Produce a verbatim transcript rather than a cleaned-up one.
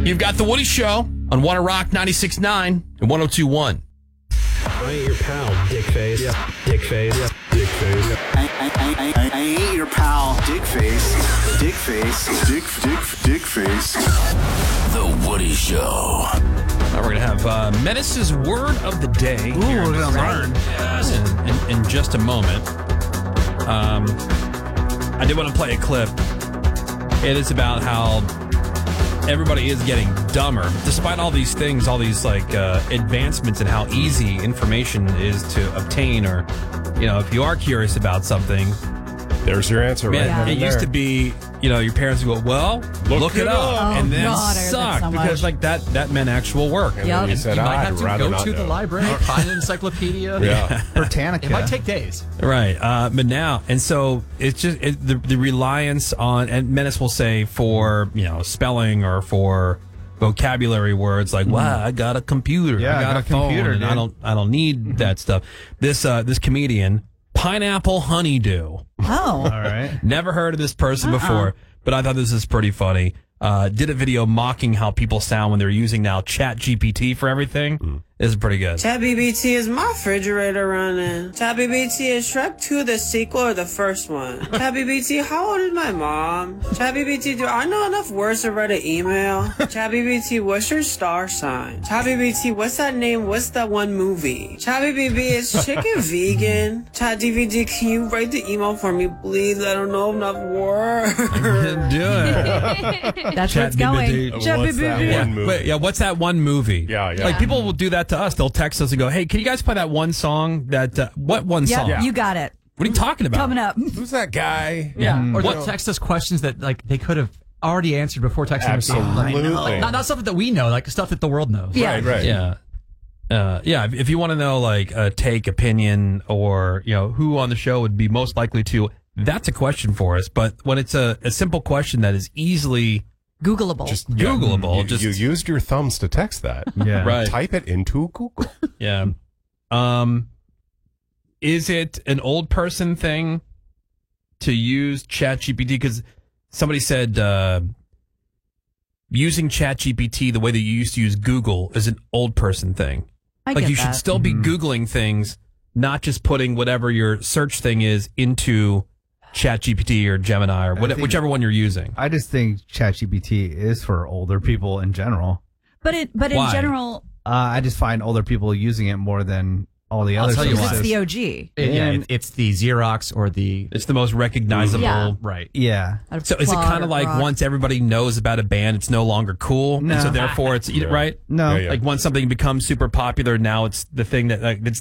You've got The Woody Show on Wanna Rock ninety-six point nine and one oh two point one. I ain't your pal, dick face. Yeah. Dick face. Yeah. Dick face. Yeah. I, I, I, I, I ain't your pal, dick face. Dick face. Dick, dick, dick face. The Woody Show. Now we're going to have uh, Menace's Word of the Day. Ooh, we're going to learn. Yes, in, in, in just a moment. Um, I did want to play a clip. It is about how everybody is getting dumber, despite all these things, all these like uh, advancements in how easy information is to obtain. Or, you know, if you are curious about something, there's your answer. Man, right it there. used to be, you know, your parents would go, well, look, Look it, it up. up. Oh, and then God, I heard that sucked so because much. like that that meant actual work. And Yep. then you said, You might I'd have to rather go not to the know. library, find an encyclopedia. Yeah. Britannica. It might take days. Right. Uh, but now, and so it's just it, the, the reliance on, and Menace will say for, you know, spelling or for vocabulary words like, wow, I got a computer. Yeah, I got, I got a a phone, computer, and I dude. don't, I don't need that stuff. This, uh, this comedian, Pineapple Honeydew. Oh. All right. Never heard of this person Uh-uh. before, but I thought this is pretty funny. Uh, did a video mocking how people sound when they're using now Chat G P T for everything. Mm. This is pretty good. Chat B B T is my refrigerator running. Chat B B T is Shrek two, the sequel or the first one. Chat B B T, how old is my mom? Chat B B T, do I know enough words to write an email? Chat B B T, what's your star sign? Chat B B T, what's that name? What's that one movie? Chat B B B, is chicken vegan? Chat D V D, can you write the email for me, please? I don't know enough words. Do it. That's where it's going. What's Chat that B B B. one movie? Wait, yeah, what's that one movie? Yeah, yeah. Like, people will do that to us. They'll text us and go, hey, can you guys play that one song? That uh, What one Yep, song? you got it. What are you talking about? Coming up. Who's that guy? Yeah. Or What- they'll text us questions that like they could have already answered before texting us. Absolutely. Like, not, not stuff that we know, like stuff that the world knows. Yeah. Right, right. Yeah. Uh, yeah, if- if you want to know, like, a take, opinion, or, you know, who on the show would be most likely to, that's a question for us. But when it's a, a simple question that is easily Googleable. Just Googleable, You, just- you used your thumbs to text that. yeah. Right. Type it into Google. Yeah. Um, is it an old person thing to use ChatGPT? Because somebody said uh, using ChatGPT the way that you used to use Google is an old person thing. I Like get you that. should still be Googling things, not just putting whatever your search thing is into ChatGPT or Gemini or what, think- whichever one you're using. I just think ChatGPT is for older people in general. But it, but in Why? general, Uh, I just find older people using it more than all the I'll other tell you because why. it's services. the O G. It- yeah, And- it, it's the Xerox or the It's the most recognizable. Yeah. right. Yeah. Out of So is it Claude kind or of like Grok. once everybody knows about a band, it's no longer cool, No. and so therefore it's Yeah. right? No. Yeah, yeah. Like once something becomes super popular, now it's the thing that like it's